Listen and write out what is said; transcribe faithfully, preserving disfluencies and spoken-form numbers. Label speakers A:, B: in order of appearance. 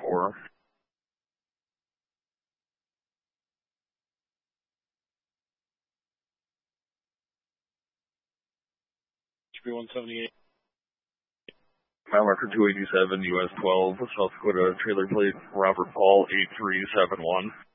A: four.
B: H B one seventy-eight.
A: Mile marker two eighty-seven, U S twelve, South Dakota trailer plate, Robert Paul eight three seven one.